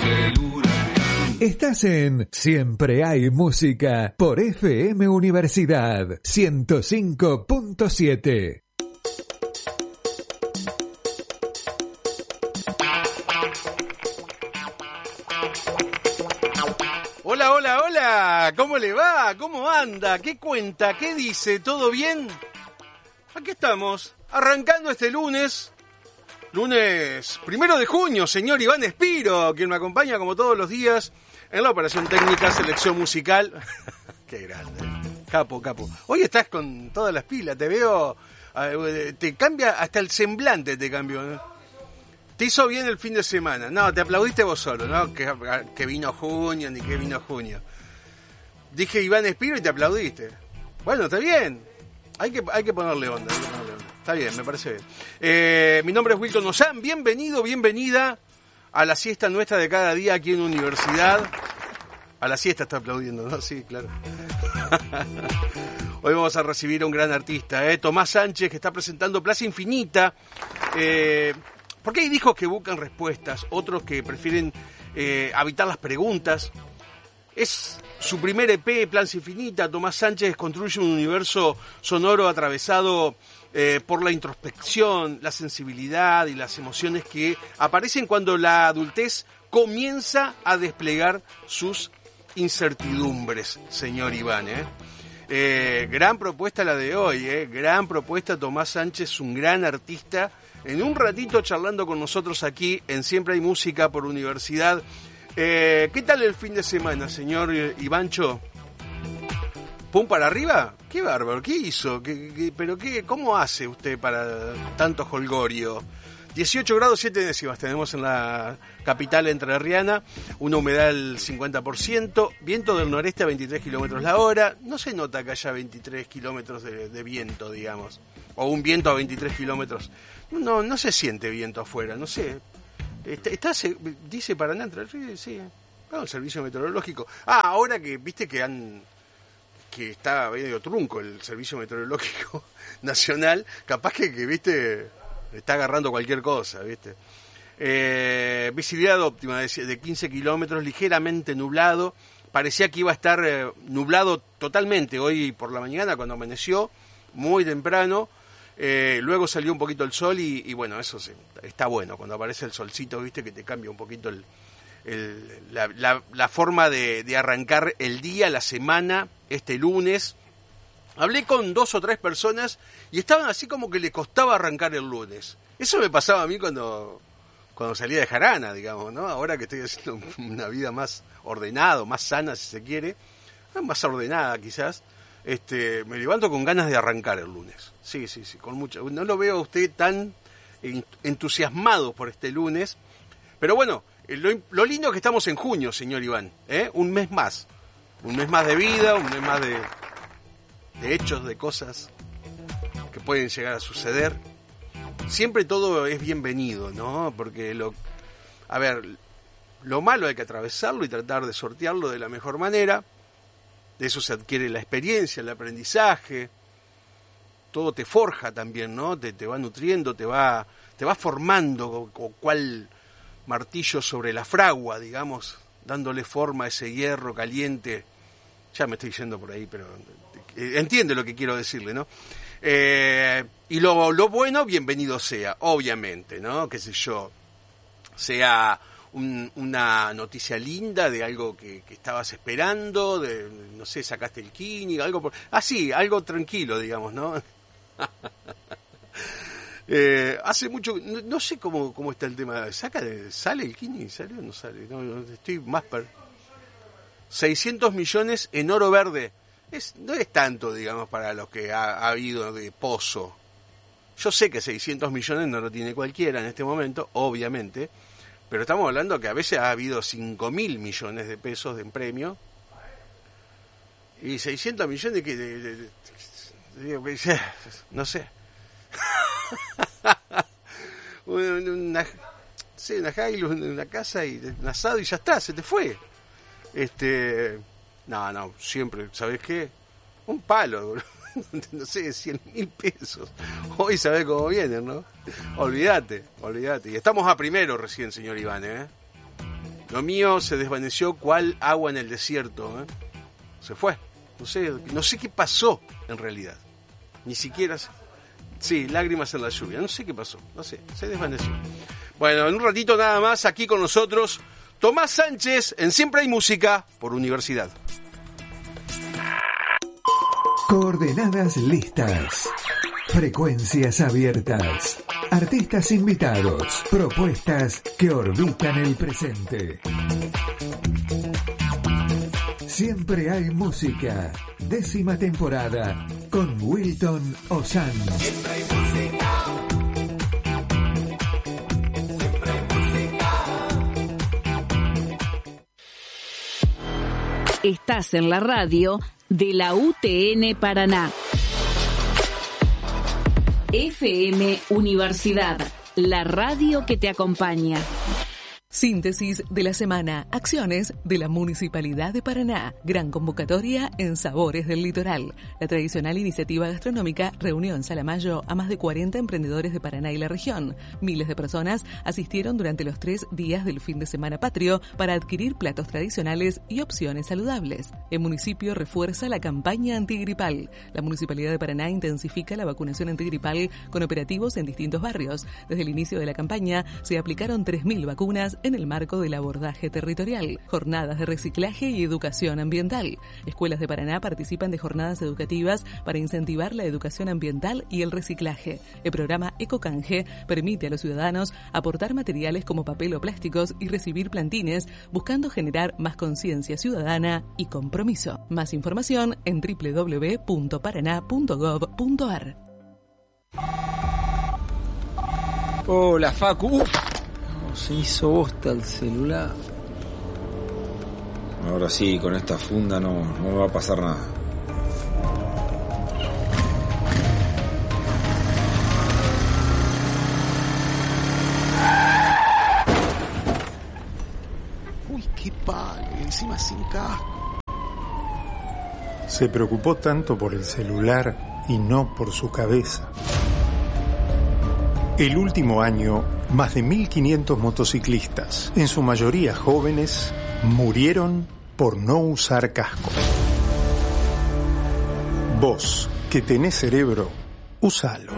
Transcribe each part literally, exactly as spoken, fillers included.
Estás en Siempre hay música por F M Universidad ciento cinco punto siete. Hola, hola, hola, ¿cómo le va? ¿Cómo anda? ¿Qué cuenta? ¿Qué dice? ¿Todo bien? Aquí estamos, arrancando este lunes, lunes primero de junio, señor Iván Espiro, quien me acompaña como todos los días en la operación técnica, selección musical. Qué grande, capo, capo. Hoy estás con todas las pilas, te veo, te cambia hasta el semblante, te cambió, ¿no? Te hizo bien el fin de semana. No, te aplaudiste vos solo, ¿no? Que, que vino junio, ni que vino junio. Dije Iván Espiro y te aplaudiste. Bueno, está bien. Hay que, hay que ponerle onda. Hay que ponerle onda. Está bien, me parece bien. Eh, mi nombre es Wilton Ozán. Bienvenido, bienvenida a la siesta nuestra de cada día aquí en Universidad. A la siesta está aplaudiendo, ¿no? Sí, claro. Hoy vamos a recibir a un gran artista, ¿eh? Tomás Sánchez, que está presentando Plaza Infinita. Eh... Porque hay discos que buscan respuestas, otros que prefieren eh, habitar las preguntas. Es su primer E P, Plaza Infinita. Tomás Sánchez construye un universo sonoro atravesado eh, por la introspección, la sensibilidad y las emociones que aparecen cuando la adultez comienza a desplegar sus incertidumbres, señor Iván, ¿eh? Eh, gran propuesta la de hoy, ¿eh? Gran propuesta. Tomás Sánchez, un gran artista. En un ratito charlando con nosotros aquí en Siempre hay música por Universidad. Eh, ¿Qué tal el fin de semana, señor Ivancho? ¿Pum para arriba? ¡Qué bárbaro! ¿Qué hizo? ¿Qué, qué, pero qué, ¿Cómo hace usted para tanto jolgorio? dieciocho grados siete décimas tenemos en la capital entrerriana, una humedad del cincuenta por ciento, viento del noreste a veintitrés kilómetros la hora. No se nota que haya veintitrés kilómetros de, de viento, digamos, o un viento a veintitrés kilómetros. No, no se siente viento afuera, no sé. Está, está se, dice Paraná, sí, sí. Ah, el servicio meteorológico. Ah, ahora que viste que han que está medio trunco el servicio meteorológico nacional, capaz que, que viste, está agarrando cualquier cosa, viste. Eh, visibilidad óptima de, de quince kilómetros, ligeramente nublado. Parecía que iba a estar eh, nublado totalmente hoy por la mañana cuando amaneció, muy temprano. Eh, luego salió un poquito el sol y, y bueno, eso sí, está bueno cuando aparece el solcito, viste, que te cambia un poquito el, el, la, la, la forma de, de arrancar el día, la semana, este lunes. Hablé con dos o tres personas y estaban así como que le costaba arrancar el lunes. Eso me pasaba a mí cuando, cuando salía de jarana, digamos, ¿no? Ahora que estoy haciendo una vida más ordenada, más sana si se quiere, más ordenada quizás. Este, me levanto con ganas de arrancar el lunes. Sí, sí, sí, con mucho. No lo veo a usted tan entusiasmado por este lunes, pero bueno, lo, lo lindo es que estamos en junio, señor Iván, ¿eh? Un mes más, un mes más de vida, un mes más de, de hechos, de cosas que pueden llegar a suceder. Siempre todo es bienvenido, ¿no? Porque lo, a ver, lo malo hay que atravesarlo y tratar de sortearlo de la mejor manera. De eso se adquiere la experiencia, el aprendizaje, todo te forja también, ¿no? Te, te va nutriendo, te va, te va formando, o cual martillo sobre la fragua, digamos, dándole forma a ese hierro caliente. Ya me estoy yendo por ahí, pero eh, entiende lo que quiero decirle, ¿no? Eh, y lo, lo bueno, bienvenido sea, obviamente, ¿no? Qué sé yo, sea Un, una noticia linda de algo que, que estabas esperando, de, no sé, sacaste el kini, algo por... Ah, sí, algo tranquilo, digamos, ¿no? eh, hace mucho, no, no sé cómo, cómo está el tema, ¿saca de, ¿sale el kini? ¿Sale o no sale? No, no, estoy más per... seiscientos millones en oro verde, es, no es tanto, digamos, para los que ha, ha habido de pozo. Yo sé que seiscientos millones no lo tiene cualquiera en este momento, obviamente, pero estamos hablando que a veces ha habido cinco mil millones de pesos en premio. Y seiscientos millones que... De, de, de, de, no sé. una, sí, una Hilux, una casa y un asado y ya está, se te fue. Este... No, no, siempre, ¿sabes qué? Un palo, no sé, cien mil pesos. Hoy sabés cómo vienen, ¿no? Olvídate, olvídate. Y estamos a primero recién, señor Iván, ¿eh? Lo mío se desvaneció cual agua en el desierto, ¿eh? Se fue. No sé, no sé qué pasó en realidad. Ni siquiera... Sí, lágrimas en la lluvia. No sé qué pasó. No sé, se desvaneció. Bueno, en un ratito nada más, aquí con nosotros, Tomás Sánchez, en Siempre hay Música, por Universidad. Coordenadas listas. Frecuencias abiertas. Artistas invitados. Propuestas que orbitan el presente. Siempre hay música. Décima temporada. Con Wilton Ozan. Siempre hay música. Siempre hay música. Estás en la radio de la U T N Paraná. F M Universidad, la radio que te acompaña. Síntesis de la semana. Acciones de la Municipalidad de Paraná. Gran convocatoria en Sabores del Litoral. La tradicional iniciativa gastronómica reunió en Salamayo a más de cuarenta emprendedores de Paraná y la región. Miles de personas asistieron durante los tres días del fin de semana patrio para adquirir platos tradicionales y opciones saludables. El municipio refuerza la campaña antigripal. La Municipalidad de Paraná intensifica la vacunación antigripal con operativos en distintos barrios. Desde el inicio de la campaña se aplicaron tres mil vacunas en el marco del abordaje territorial, jornadas de reciclaje y educación ambiental. Escuelas de Paraná participan de jornadas educativas para incentivar la educación ambiental y el reciclaje. El programa Ecocanje permite a los ciudadanos aportar materiales como papel o plásticos y recibir plantines, buscando generar más conciencia ciudadana y compromiso. Más información en doble u doble u doble u punto paraná punto gov punto ar. Hola, Facu. Uh. Se hizo bosta el celular. Ahora sí, con esta funda no, no me va a pasar nada. Uy, qué palo, encima sin casco. Se preocupó tanto por el celular y no por su cabeza. El último año, más de mil quinientos motociclistas, en su mayoría jóvenes, murieron por no usar casco. Vos, que tenés cerebro, usalo.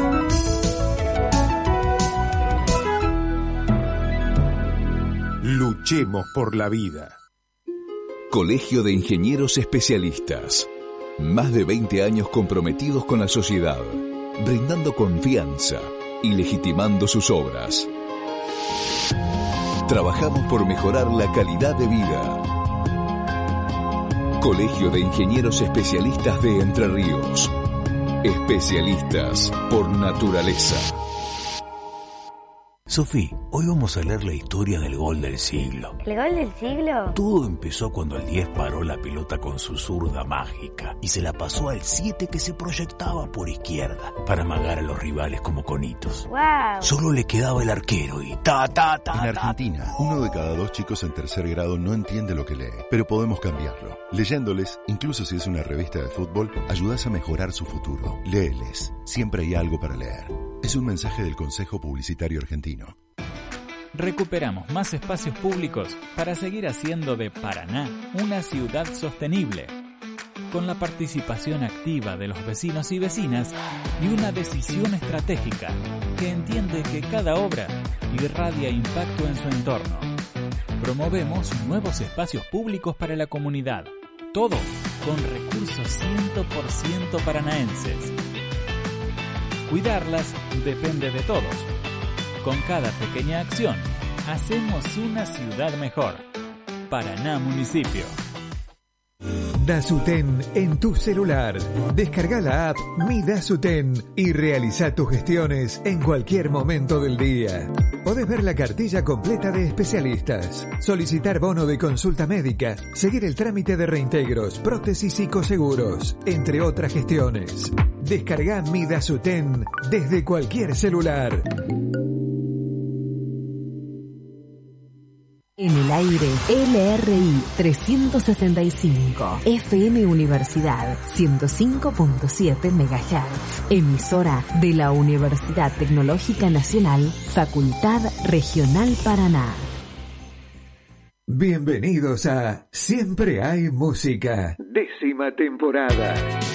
Luchemos por la vida. Colegio de Ingenieros Especialistas. Más de veinte años comprometidos con la sociedad, brindando confianza y legitimando sus obras. Trabajamos por mejorar la calidad de vida. Colegio de Ingenieros Especialistas de Entre Ríos. Especialistas por naturaleza. Sofi, hoy vamos a leer la historia del gol del siglo. ¿El gol del siglo? Todo empezó cuando el diez paró la pelota con su zurda mágica y se la pasó al siete que se proyectaba por izquierda para amagar a los rivales como conitos. ¡Wow! Solo le quedaba el arquero y ta, ta, ta, En Argentina, uno de cada dos chicos en tercer grado no entiende lo que lee, pero podemos cambiarlo. Leyéndoles, incluso si es una revista de fútbol, ayudas a mejorar su futuro. Léeles, siempre hay algo para leer. Es un mensaje del Consejo Publicitario Argentino. Recuperamos más espacios públicos para seguir haciendo de Paraná una ciudad sostenible, con la participación activa de los vecinos y vecinas y una decisión estratégica que entiende que cada obra irradia impacto en su entorno. Promovemos nuevos espacios públicos para la comunidad, todo con recursos cien por ciento paranaenses. Cuidarlas depende de todos. Con cada pequeña acción, hacemos una ciudad mejor. Paraná Municipio. Dasuten en tu celular. Descarga la app Mi Dasuten y realiza tus gestiones en cualquier momento del día. Podés ver la cartilla completa de especialistas, solicitar bono de consulta médica, seguir el trámite de reintegros, prótesis y coseguros, entre otras gestiones. Descarga Mi Dasuten desde cualquier celular. En el aire, L R I trescientos sesenta y cinco, F M Universidad ciento cinco punto siete megahertz, emisora de la Universidad Tecnológica Nacional, Facultad Regional Paraná. Bienvenidos a Siempre hay música, décima temporada.